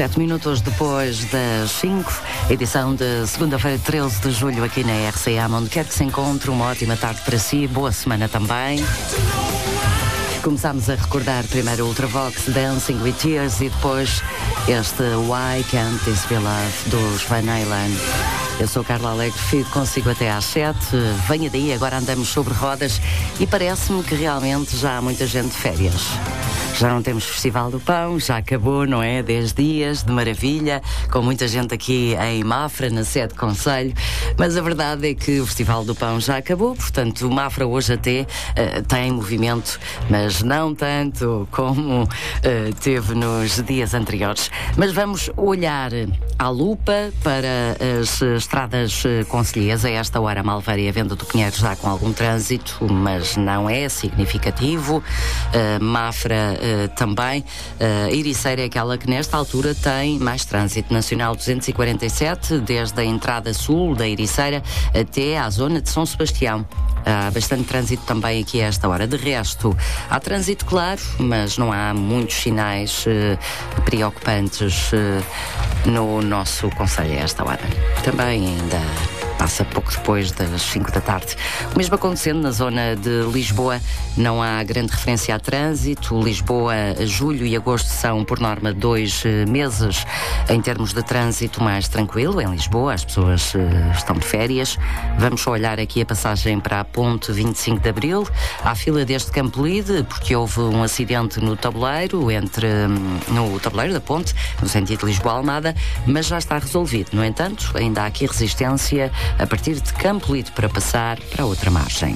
7 minutos depois das 5, edição de segunda-feira, 13 de julho, aqui na RCA, onde quer que se encontre, uma ótima tarde para si, boa semana também. Começámos a recordar primeiro o Ultravox, Dancing with Tears, e depois este Why Can't This Be Love, dos Van Halen. Eu sou Carla Alegre, fico consigo até às 7. Venha daí, agora andamos sobre rodas e parece-me que realmente já há muita gente de férias. Já não temos Festival do Pão, já acabou, não é? 10 dias de maravilha, com muita gente aqui em Mafra, na sede Conselho, mas a verdade é que o Festival do Pão já acabou, portanto o Mafra hoje até tem movimento, mas não tanto como teve nos dias anteriores. Mas vamos olhar à lupa para as estradas concelhias. A esta hora, Malveira e a Venda do Pinheiro já com algum trânsito, mas não é significativo. Mafra também. Ericeira é aquela que nesta altura tem mais trânsito. Nacional 247, desde a entrada sul da Ericeira até à zona de São Sebastião. Há bastante trânsito também aqui a esta hora. De resto, há trânsito, claro, mas não há muitos sinais preocupantes no nosso concelho a esta hora. Também ainda passa pouco depois das 5 da tarde. O mesmo acontecendo na zona de Lisboa, não há grande referência a trânsito. Lisboa, julho e agosto são, por norma, 2 meses em termos de trânsito mais tranquilo. Em Lisboa, as pessoas estão de férias. Vamos só olhar aqui a passagem para a Ponte 25 de Abril. Há fila desde Campolide, porque houve um acidente no tabuleiro, no tabuleiro da ponte, no sentido Lisboa-Almada, mas já está resolvido. No entanto, ainda há aqui resistência a partir de Campolide para passar para outra margem.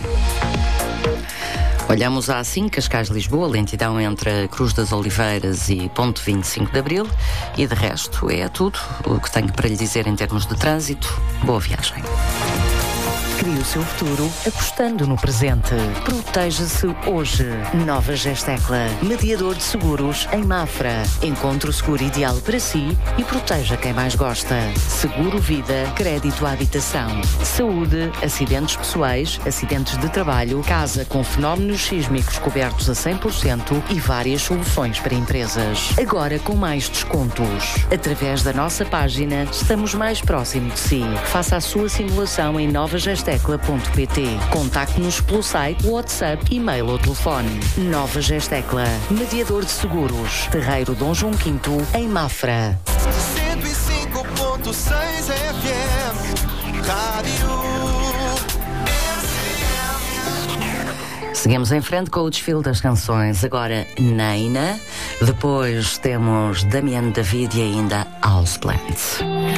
Olhamos a A5, Cascais-Lisboa, lentidão entre a Cruz das Oliveiras e Ponte 25 de Abril, e de resto é tudo o que tenho para lhe dizer em termos de trânsito. Boa viagem. Crie o seu futuro apostando no presente. Proteja-se hoje. Nova Gestecla, mediador de seguros em Mafra. Encontre o seguro ideal para si e proteja quem mais gosta. Seguro vida, crédito à habitação, saúde, acidentes pessoais, acidentes de trabalho, casa com fenómenos sísmicos cobertos a 100% e várias soluções para empresas. Agora com mais descontos. Através da nossa página, estamos mais próximo de si. Faça a sua simulação em novagestecla.pt. Contacte-nos pelo site, WhatsApp, e-mail ou telefone. Nova Gestecla, mediador de seguros. Terreiro Dom João V, em Mafra. 105.6 FM, Rádio. Seguimos em frente com o desfile das canções. Agora Neina, depois temos Damiano David e ainda House Plant.